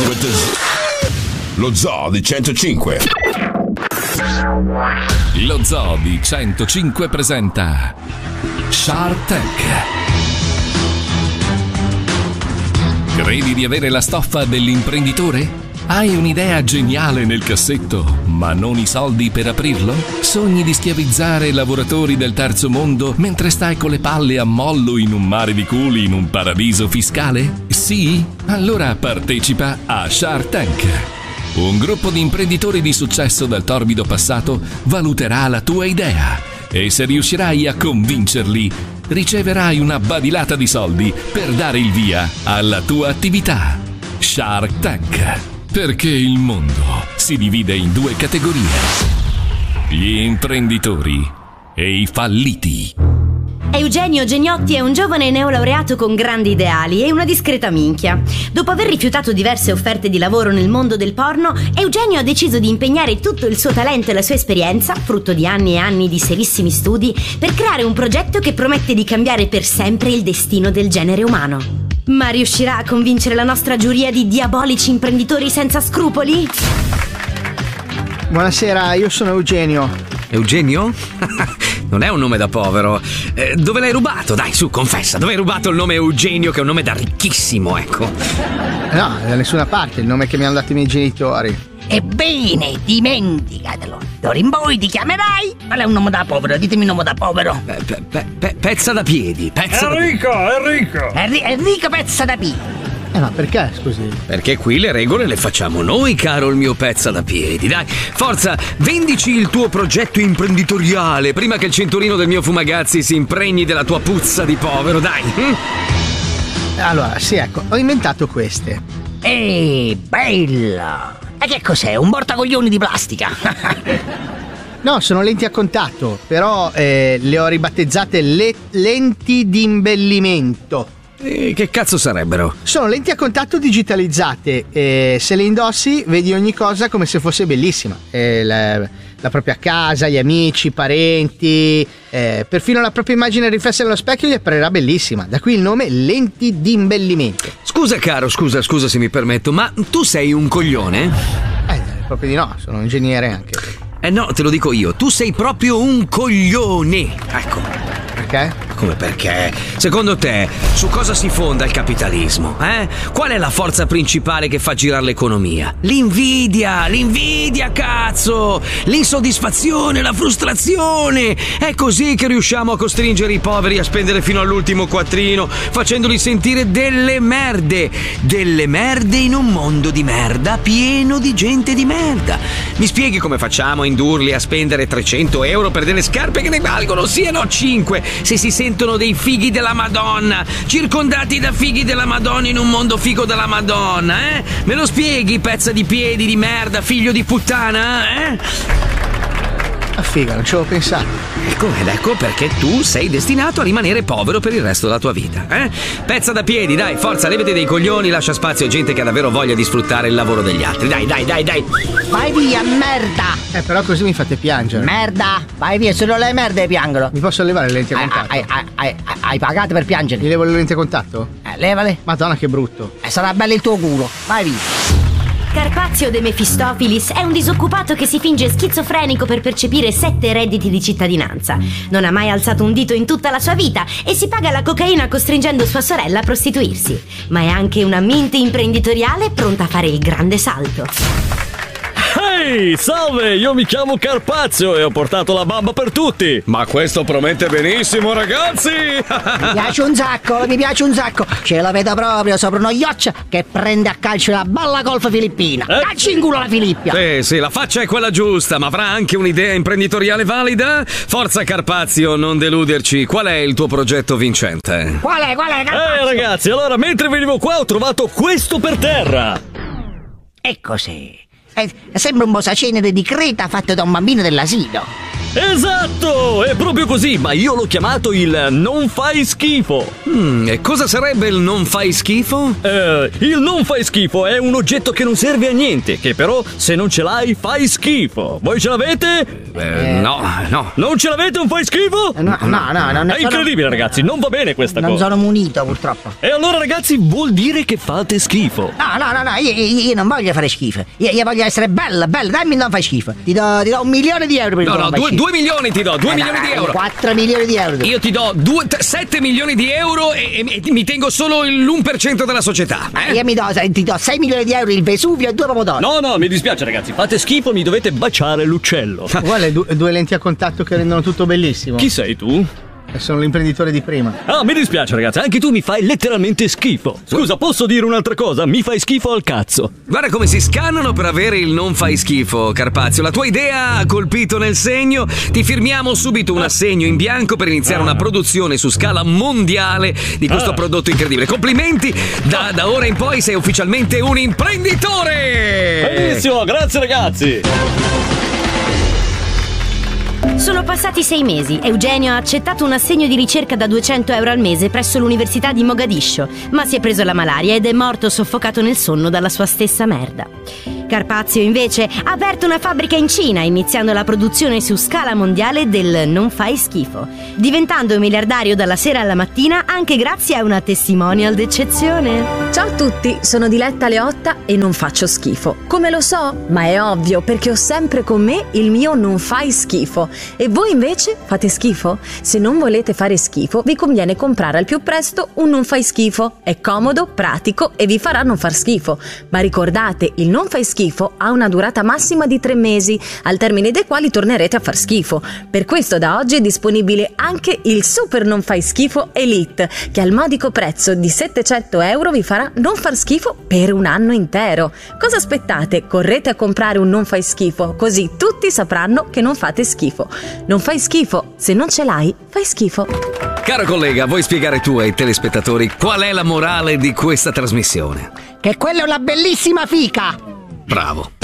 Lo Zoo di 105. Lo Zoo di 105 presenta Shark Tank. Credi di avere la stoffa dell'imprenditore? Hai un'idea geniale nel cassetto, ma non i soldi per aprirlo? Sogni di schiavizzare lavoratori del terzo mondo mentre stai con le palle a mollo in un mare di culi in un paradiso fiscale? Sì? Allora partecipa a Shark Tank. Un gruppo di imprenditori di successo dal torbido passato valuterà la tua idea e se riuscirai a convincerli, riceverai una badilata di soldi per dare il via alla tua attività. Shark Tank. Perché il mondo si divide in due categorie: gli imprenditori e i falliti. Eugenio Geniotti è un giovane neolaureato con grandi ideali e una discreta minchia. Dopo aver rifiutato diverse offerte di lavoro nel mondo del porno, Eugenio ha deciso di impegnare tutto il suo talento e la sua esperienza, frutto di anni e anni di serissimi studi, per creare un progetto che promette di cambiare per sempre il destino del genere umano. Ma riuscirà a convincere la nostra giuria di diabolici imprenditori senza scrupoli? Buonasera, io sono Eugenio. Eugenio? Non è un nome da povero. Dove l'hai rubato? Dai, su, confessa. Dove hai rubato il nome Eugenio, che è un nome da ricchissimo, ecco? No, da nessuna parte, il nome che mi hanno dato i miei genitori. Ebbene, dimenticatelo. D'ora in poi ti chiamerai. Qual è un nome da povero? Ditemi un nome da povero. Pezza da piedi. Enrico Pezza da piedi. Ma perché, scusi? Perché qui le regole le facciamo noi, caro il mio pezza da piedi. Dai, forza, vendici il tuo progetto imprenditoriale prima che il cinturino del mio Fumagazzi si impregni della tua puzza di povero, dai. Allora, sì, ecco, ho inventato queste. Bella! E che cos'è? Un portacoglioni di plastica? No, sono lenti a contatto, però le ho ribattezzate lenti di imbellimento. Che cazzo sarebbero? Sono lenti a contatto digitalizzate e se le indossi vedi ogni cosa come se fosse bellissima. La propria casa, gli amici, i parenti, perfino la propria immagine riflessa nello specchio gli apparirà bellissima. Da qui il nome lenti di imbellimento. Scusa caro, scusa se mi permetto, ma tu sei un coglione? Proprio di no, sono un ingegnere anche. No, te lo dico io, tu sei proprio un coglione. Ecco. Perché? Come perché? Secondo te, su cosa si fonda il capitalismo? Qual è la forza principale che fa girare l'economia? L'invidia, cazzo! L'insoddisfazione, la frustrazione! È così che riusciamo a costringere i poveri a spendere fino all'ultimo quattrino, facendoli sentire delle merde in un mondo di merda, pieno di gente di merda. Mi spieghi come facciamo a indurli a spendere 300 euro per delle scarpe che ne valgono sì e no 5, se si sentono dei fighi della Madonna, circondati da fighi della Madonna in un mondo figo della Madonna, Me lo spieghi, pezza di piedi di merda, figlio di puttana, Figa, non ci avevo pensato. Ecco perché tu sei destinato a rimanere povero per il resto della tua vita, Pezza da piedi, dai, forza, levati dei coglioni, lascia spazio a gente che ha davvero voglia di sfruttare il lavoro degli altri, dai. Vai via, merda! Però così mi fate piangere. Merda! Vai via, se non le merde piangono. Mi posso levare le lenti a contatto? Hai pagato per piangere? Mi levo le lenti a contatto? Levale. Madonna, che brutto. Sarà bello il tuo culo. Vai via. Carpazio De Mefistofilis è un disoccupato che si finge schizofrenico per percepire 7 redditi di cittadinanza. Non ha mai alzato un dito in tutta la sua vita e si paga la cocaina costringendo sua sorella a prostituirsi. Ma è anche una mente imprenditoriale pronta a fare il grande salto. Ehi, salve, io mi chiamo Carpazio e ho portato la bamba per tutti. Ma questo promette benissimo, ragazzi. Mi piace un sacco. Ce la vedo proprio sopra uno yacht che prende a calcio la balla golf filippina. Calci in culo la Filippia. Sì, la faccia è quella giusta, ma avrà anche un'idea imprenditoriale valida? Forza Carpazio, non deluderci. Qual è il tuo progetto vincente? Qual è Carpazio? Ragazzi, allora mentre venivo qua ho trovato questo per terra. E cos'è? Sembra un posacenere di Creta fatto da un bambino dell'asilo. Esatto, è proprio così, ma io l'ho chiamato il non fai schifo. E cosa sarebbe il non fai schifo? Il non fai schifo è un oggetto che non serve a niente, che però se non ce l'hai fai schifo. Voi ce l'avete? No. Non ce l'avete un fai schifo? No, non È incredibile, ragazzi, non va bene questa Non cosa. sono munito, purtroppo. E allora, ragazzi, vuol dire che fate schifo. No, io non voglio fare schifo. Io voglio essere bella, dammi il non fai schifo. Ti do 1 milione di euro per il No, non fai schifo. 2 milioni ti do, 2 milioni di euro. 4 milioni di euro. Io ti do 7 milioni di euro e mi tengo solo l'1% della società. Io ti do 6 milioni di euro il Vesuvio e 2 pomodori. No, mi dispiace, ragazzi, fate schifo, mi dovete baciare l'uccello. Guarda, due lenti a contatto che rendono tutto bellissimo. Chi sei tu? Sono l'imprenditore di prima. Ah, mi dispiace, ragazzi, anche tu mi fai letteralmente schifo. Scusa, posso dire un'altra cosa? Mi fai schifo al cazzo. Guarda come si scannano per avere il non fai schifo, Carpazio. La tua idea ha colpito nel segno. Ti firmiamo subito un assegno in bianco per iniziare una produzione su scala mondiale di questo prodotto incredibile. Complimenti, da ora in poi sei ufficialmente un imprenditore. Benissimo, grazie, ragazzi. Sono passati 6 mesi. Eugenio ha accettato un assegno di ricerca da 200 euro al mese presso l'Università di Mogadiscio, ma si è preso la malaria ed è morto soffocato nel sonno dalla sua stessa merda. Carpazio, invece, ha aperto una fabbrica in Cina, iniziando la produzione su scala mondiale del non fai schifo, diventando miliardario dalla sera alla mattina anche grazie a una testimonial d'eccezione. Ciao a tutti, sono Diletta Leotta e non faccio schifo. Come lo so? Ma è ovvio, perché ho sempre con me il mio non fai schifo. E voi invece fate schifo? Se non volete fare schifo, vi conviene comprare al più presto un non fai schifo. È comodo, pratico e vi farà non far schifo. Ma ricordate, il non fai schifo ha una durata massima di 3 mesi, al termine dei quali tornerete a far schifo. Per questo da oggi è disponibile anche il Super Non Fai Schifo Elite, che al modico prezzo di 700 euro vi farà non far schifo per un anno intero. Cosa aspettate? Correte a comprare un non fai schifo, così tutti sapranno che non fate schifo. Non fai schifo, se non ce l'hai, fai schifo. Caro collega, vuoi spiegare tu ai telespettatori qual è la morale di questa trasmissione? Che quella è una bellissima fica. Bravo.